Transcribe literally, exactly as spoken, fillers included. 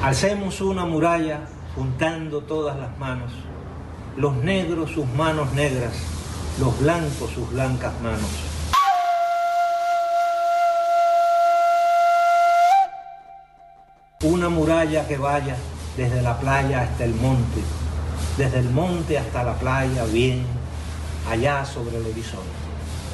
Alcemos una muralla juntando todas las manos, los negros sus manos negras, los blancos sus blancas manos. Una muralla que vaya desde la playa hasta el monte, desde el monte hasta la playa, bien allá sobre el horizonte.